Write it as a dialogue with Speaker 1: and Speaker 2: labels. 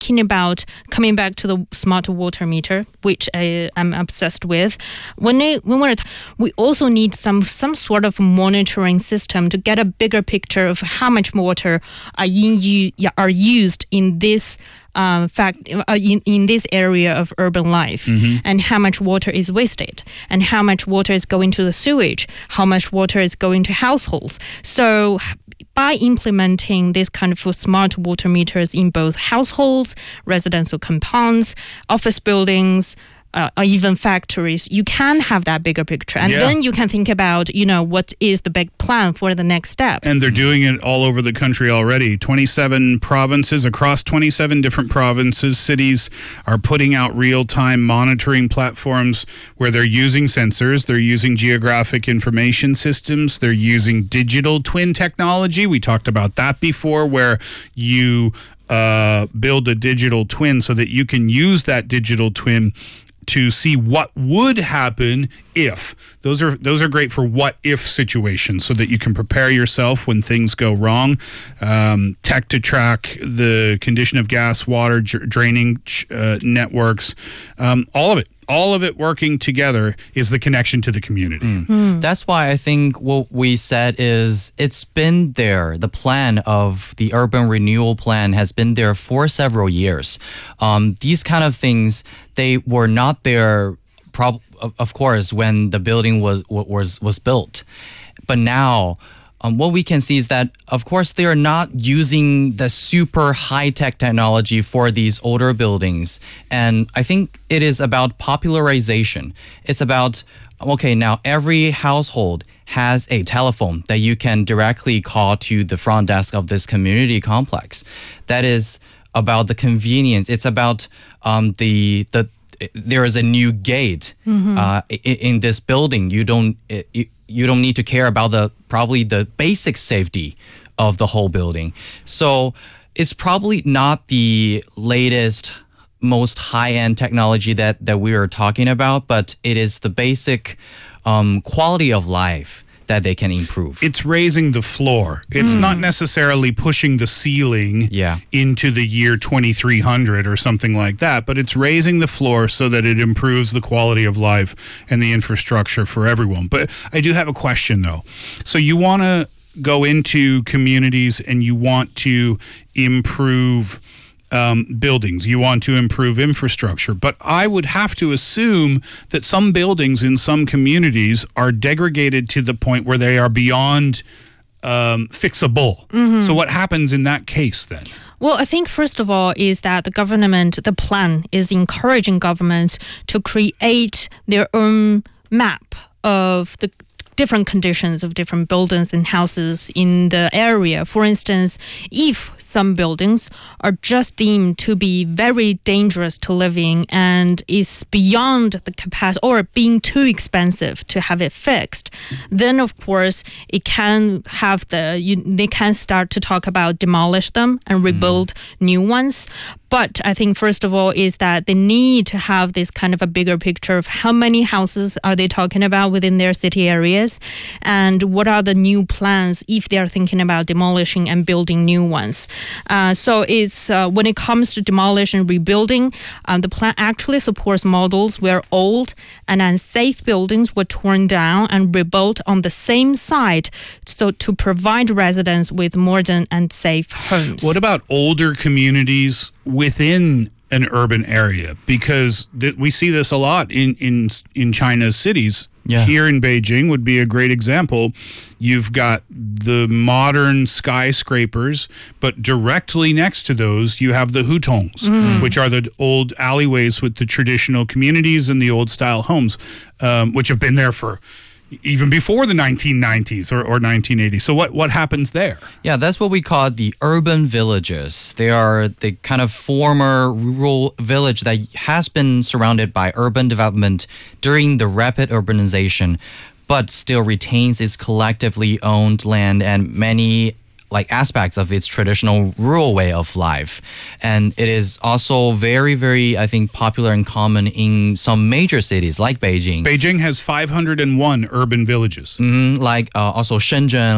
Speaker 1: coming back to the smart water meter, which I'm obsessed with, we also need some sort of monitoring system to get a bigger picture of how much water are used in this in this area of urban life, and how much water is wasted, and how much water is going to the sewage, how much water is going to households. So by implementing this kind of smart water meters in both households, residential compounds, office buildings, or even factories, you can have that bigger picture. And then you can think about, what is the big plan for the next step.
Speaker 2: And they're doing it all over the country already. 27 provinces, across 27 different provinces, cities are putting out real-time monitoring platforms where they're using sensors, they're using geographic information systems, they're using digital twin technology. We talked about that before, where you build a digital twin so that you can use that digital twin to see what would happen if. Those are great for what if situations, so that you can prepare yourself when things go wrong. Tech to track the condition of gas, water, draining networks, all of it working together is the connection to the community.
Speaker 3: That's why I think what we said is it's been there. The plan of the urban renewal plan has been there for several years. These kind of things, they were not there, of course, when the building was built. But now, what we can see is that, of course, they are not using the super high-tech technology for these older buildings. And I think it is about popularization. It's about, okay, now every household has a telephone that you can directly call to the front desk of this community complex. That is about the convenience. It's about there is a new gate in this building. You don't need to care about probably the basic safety of the whole building. So it's probably not the latest, most high-end technology that we are talking about, but it is the basic quality of life that they can improve.
Speaker 2: It's raising the floor. It's not necessarily pushing the ceiling into the year 2300 or something like that, but it's raising the floor so that it improves the quality of life and the infrastructure for everyone. But I do have a question, though. So you want to go into communities and you want to improve buildings, you want to improve infrastructure, but I would have to assume that some buildings in some communities are degraded to the point where they are beyond fixable. So what happens in that case then?
Speaker 1: Well, I think first of all is that the plan is encouraging governments to create their own map of the different conditions of different buildings and houses in the area. For instance, if some buildings are just deemed to be very dangerous to live in and is beyond the capacity or being too expensive to have it fixed, then of course it can have they can start to talk about demolish them and rebuild new ones. But I think first of all is that they need to have this kind of a bigger picture of how many houses are they talking about within their city areas, and what are the new plans if they are thinking about demolishing and building new ones. So it's when it comes to demolish and rebuilding, the plan actually supports models where old and unsafe buildings were torn down and rebuilt on the same site, so to provide residents with modern and safe homes.
Speaker 2: What about older communities within an urban area? Because we see this a lot in China's cities. Here in Beijing would be a great example. You've got the modern skyscrapers, but directly next to those you have the hutongs, which are the old alleyways with the traditional communities and the old style homes, which have been there for even before the 1990s or 1980s. So what happens there?
Speaker 3: Yeah, that's what we call the urban villages. They are the kind of former rural village that has been surrounded by urban development during the rapid urbanization, but still retains its collectively owned land and many aspects of its traditional rural way of life. And it is also very, very, I think, popular and common in some major cities like Beijing.
Speaker 2: Beijing has 501 urban villages.
Speaker 3: Also Shenzhen,